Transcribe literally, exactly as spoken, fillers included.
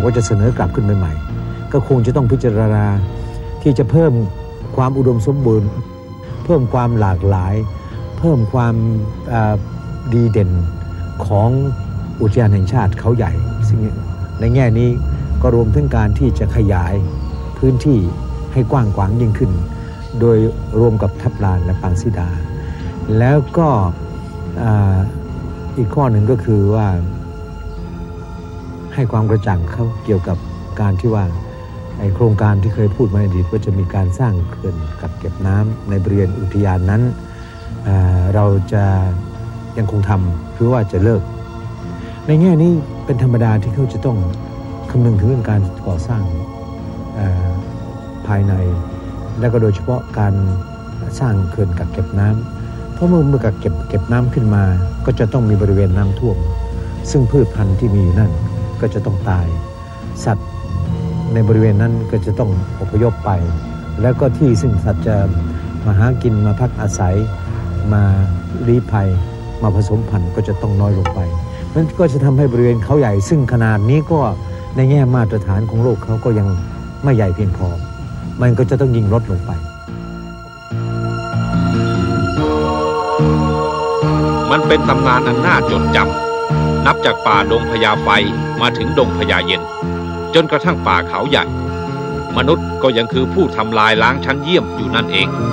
ก็จะเสนอกลับขึ้นไปใหม่ก็คงจะต้องพิจารณาที่จะเพิ่มความอุดมสมบูรณ์เพิ่มความหลากหลายเพิ่มความดีเด่นของอุทยานแห่งชาติเขาใหญ่ซึ่งในแง่นี้ก็รวมถึงการที่จะขยายพื้นที่ให้กว้างขวางยิ่งขึ้นโดยรวมกับทับลานและปางสีดาแล้วก็อีกข้อหนึ่งก็คือว่าให้ความกระจ่างเขาเกี่ยวกับการที่ว่าไอโครงการที่เคยพูดมาในอดีตว่าจะมีการสร้างเขื่อนกักเก็บน้ำในบริเวณอุทยานนั้นเเราจะยังคงทำหรือว่าจะเลิกในแง่นี้เป็นธรรมดาที่เขาจะต้องคำนึงถึงเรื่องการก่อสร้างภายในและก็โดยเฉพาะการสร้างเขื่อนกักเก็บน้ำเพราะเมื่อเมื่อกักเก็บเก็บน้ำขึ้นมาก็จะต้องมีบริเวณน้ำท่วมซึ่งพืชพันธุ์ที่มีอยู่นั่นก็จะต้องตายสัตว์ในบริเวณนั้นก็จะต้องอพยพไปแล้วก็ที่ซึ่งสัตว์จะมาหากินมาพักอาศัยมาลี้ภัยมาผสมพันธุ์ก็จะต้องน้อยลงไปนั้นก็จะทำให้บริเวณเขาใหญ่ซึ่งขนาดนี้ก็ในแง่มาตรฐานของโลกเขาก็ยังไม่ใหญ่เพียงพอมันก็จะต้องยิ่งลดลงไปมันเป็นตำนานอันน่าจดจำนับจากป่าดงพญาไฟมาถึงดงพญาเย็นจนกระทั่งป่าเขาใหญ่มนุษย์ก็ยังคือผู้ทำลายล้างชั้นเยี่ยมอยู่นั่นเอง